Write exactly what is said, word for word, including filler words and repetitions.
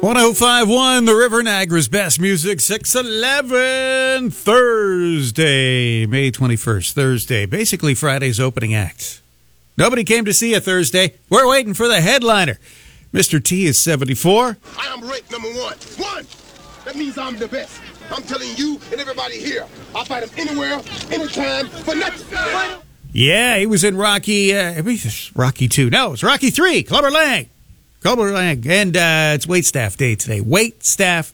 one oh five point one, the River Niagara's best music, six eleven, Thursday, May twenty-first, Thursday. Basically Friday's opening act. Nobody came to see you Thursday. We're waiting for the headliner. Mister T is seventy-four. I am ranked number one. One! That means I'm the best. I'm telling you and everybody here, I'll fight him anywhere, anytime, for nothing. Yeah, he was in Rocky, uh, Rocky two. No, it's Rocky three, Clubber Lang. Clubber Lang. And uh, it's Wait Staff Day today. Wait Staff